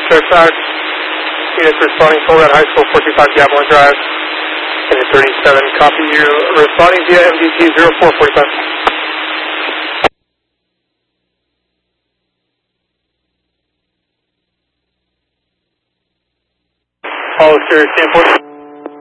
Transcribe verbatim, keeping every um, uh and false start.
Fairfax. Units responding full at High School, four two five Gamelin Drive. And thirty-seven, copy you. Responding via M D T zero four four five. Follow Sirius Stanford.